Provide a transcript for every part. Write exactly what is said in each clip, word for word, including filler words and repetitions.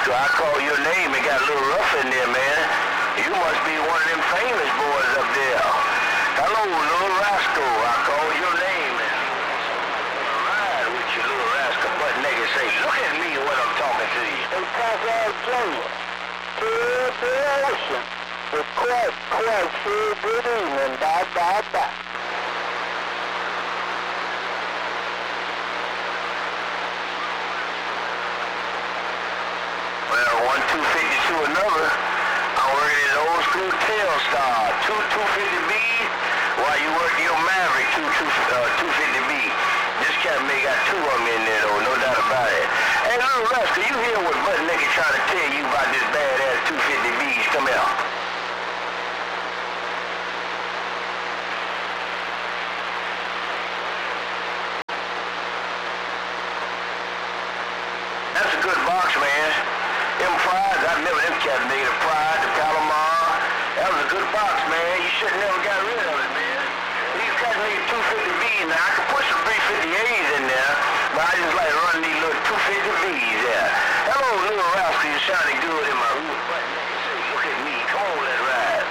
Rascal, I called your name and got a little rough in there, man. You must be one of them famous boys up there. Hello, Little Rascal. I called your name and ride with you, Little Rascal. Butt naked say, look at me when I'm talking to you. Hey, Cosmo Junior Good relation. With quite, quite good evening. Bye, bye, bye. Well, one two fifty to another. I'm working at Old School Telstar, two two fifty B, while you work your Maverick, two fifty B. This cat may got two of them in there, though, no doubt about it. Hey, Little Rascal, you hear what Butt Naked trying to tell you about this badass two fifty Bs? Come here. That's a good box, man. Them Prides, I remember them cats made a Pride, the Palomar. That was a good box, man. You should never got rid of it, man. These cats made two fifty Bs. Now, I could put some three fifty A's in there, but I just like running these little two fifty Bs there. Hello, Little Rascal, you're sounding good in my room. Look at me. Come on, let's ride.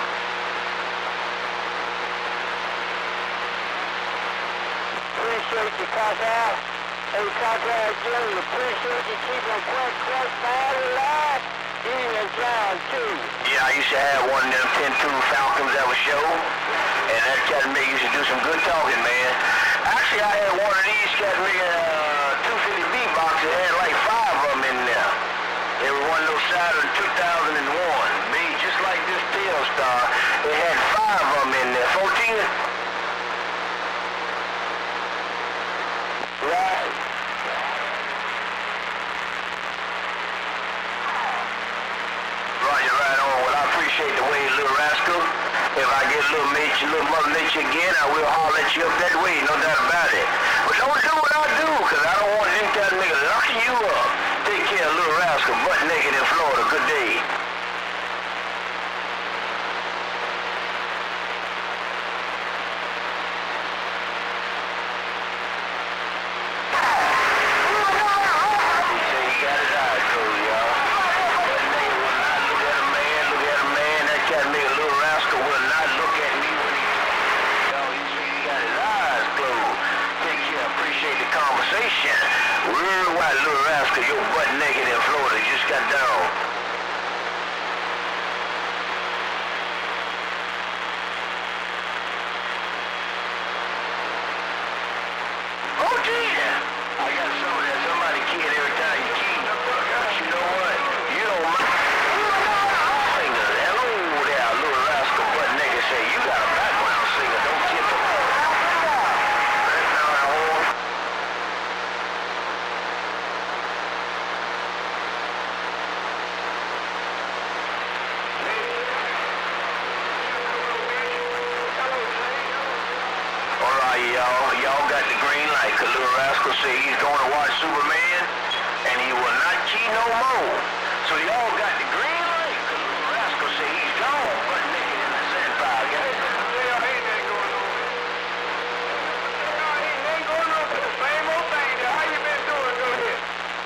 Appreciate you, Cosmo. Hey, Cosmo Junior Appreciate you keeping Quack Quack bad alive. Even John, too. Yeah, I used to have one of them ten two Falcons that was show, and that cat me used to do some good talking, man. Actually, I had one of these cat me uh, two fifty B boxes. It had like five of them in there. They were one of those Saturn two thousand one, made just like this Telstar. It had five of them in there. fourteen? Right. Roger, right on. Well, I appreciate the way, Little Rascal. If I get a little nature, little mother nature again, I will holler at you up that way, no doubt about it. But don't do what I do, because I don't want them kind of niggas locking you up. Take care of Little Rascal, butt naked in Florida. Good day. Worldwide, Little Rascal, your butt naked in Florida just got down. Oh, gee! I got some of that. Somebody kid every time you key. But you know what? You don't mind. Singer. Hello there, Little Rascal, butt naked. Say, you got a background singer. Don't get the y'all, y'all got the green light, cause Little Rascal say he's going to watch Superman, and he will not key no more. So y'all got the green